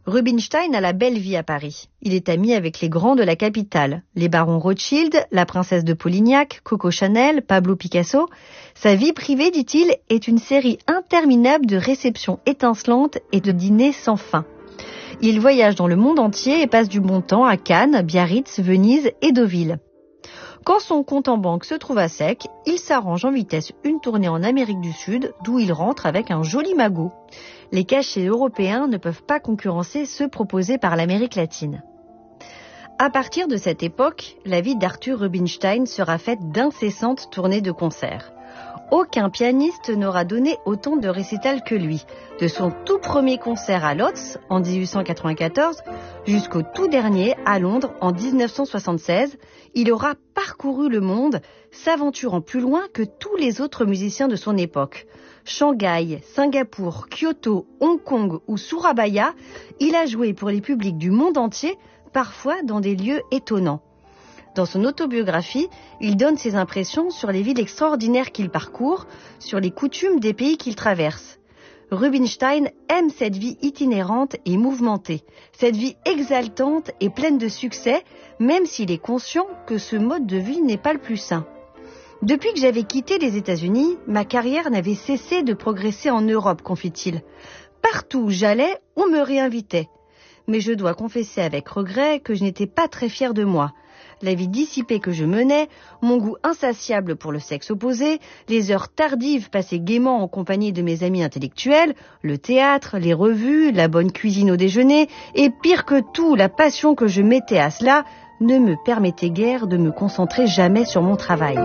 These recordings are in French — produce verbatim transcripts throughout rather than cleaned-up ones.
Rubinstein a la belle vie à Paris. Il est ami avec les grands de la capitale, les barons Rothschild, la princesse de Polignac, Coco Chanel, Pablo Picasso. Sa vie privée, dit-il, est une série interminable de réceptions étincelantes et de dîners sans fin. Il voyage dans le monde entier et passe du bon temps à Cannes, Biarritz, Venise et Deauville. Quand son compte en banque se trouve à sec, il s'arrange en vitesse une tournée en Amérique du Sud, d'où il rentre avec un joli magot. Les cachets européens ne peuvent pas concurrencer ceux proposés par l'Amérique latine. À partir de cette époque, la vie d'Arthur Rubinstein sera faite d'incessantes tournées de concerts. Aucun pianiste n'aura donné autant de récitals que lui, de son tout premier concert à Lodz en dix-huit cent quatre-vingt-quatorze jusqu'au tout dernier à Londres en dix-neuf cent soixante-seize. Il aura parcouru le monde, s'aventurant plus loin que tous les autres musiciens de son époque. Shanghai, Singapour, Kyoto, Hong Kong ou Surabaya, il a joué pour les publics du monde entier, parfois dans des lieux étonnants. Dans son autobiographie, il donne ses impressions sur les villes extraordinaires qu'il parcourt, sur les coutumes des pays qu'il traverse. Rubinstein aime cette vie itinérante et mouvementée, cette vie exaltante et pleine de succès, même s'il est conscient que ce mode de vie n'est pas le plus sain. Depuis que j'avais quitté les États-Unis, ma carrière n'avait cessé de progresser en Europe, confie-t-il. Partout où j'allais, on me réinvitait. Mais je dois confesser avec regret que je n'étais pas très fière de moi. La vie dissipée que je menais, mon goût insatiable pour le sexe opposé, les heures tardives passées gaiement en compagnie de mes amis intellectuels, le théâtre, les revues, la bonne cuisine au déjeuner, et pire que tout, la passion que je mettais à cela, ne me permettait guère de me concentrer jamais sur mon travail.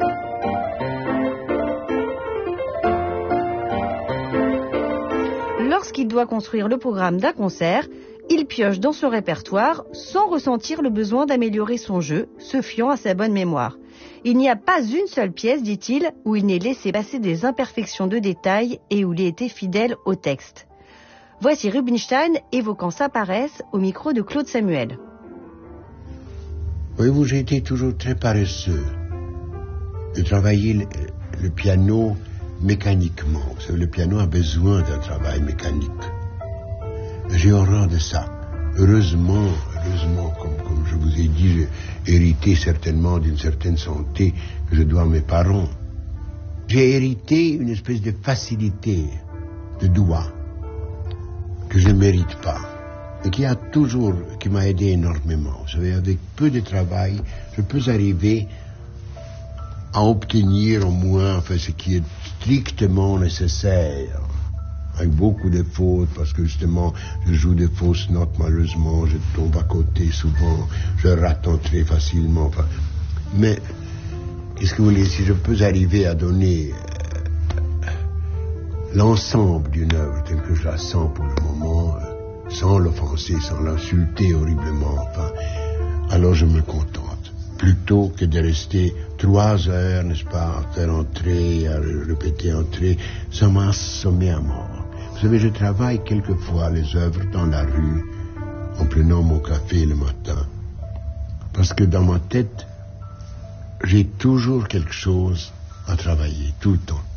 Lorsqu'il doit construire le programme d'un concert, il pioche dans son répertoire sans ressentir le besoin d'améliorer son jeu, se fiant à sa bonne mémoire. Il n'y a pas une seule pièce, dit-il, où il n'ait laissé passer des imperfections de détails et où il ait été fidèle au texte. Voici Rubinstein évoquant sa paresse au micro de Claude Samuel. Voyez-vous, j'ai été toujours très paresseux de travailler le, le piano mécaniquement. Vous savez, le piano a besoin d'un travail mécanique. J'ai horreur de ça. Heureusement, heureusement, comme, comme je vous ai dit, j'ai hérité certainement d'une certaine santé que je dois à mes parents. J'ai hérité une espèce de facilité de doigt que je ne mérite pas et qui a toujours, qui m'a aidé énormément. Vous savez, avec peu de travail, je peux arriver à obtenir au moins, enfin, ce qui est strictement nécessaire. Avec beaucoup de fautes, parce que justement, je joue des fausses notes, malheureusement, je tombe à côté souvent, je rate très facilement. Enfin, mais, qu'est-ce que vous voulez, si je peux arriver à donner euh, l'ensemble d'une œuvre telle que je la sens pour le moment, euh, sans l'offenser, sans l'insulter horriblement, enfin, alors je me contente. Plutôt que de rester trois heures, n'est-ce pas, à faire entrer, à répéter entrer, ça m'a assommé à mort. Vous savez, je travaille quelquefois les œuvres dans la rue, en prenant mon café le matin. Parce que dans ma tête, j'ai toujours quelque chose à travailler, tout le temps.